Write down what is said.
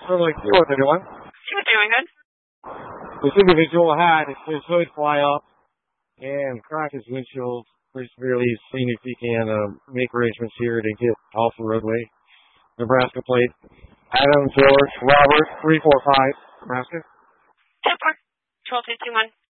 Totally see what they're doing. See what they're doing, good. This individual had his hood fly up and crack his windshield pretty severely. He's seeing if he can make arrangements here to get off the roadway. Nebraska plate. Adam George Robert 345 Nebraska. 10-4. 1251.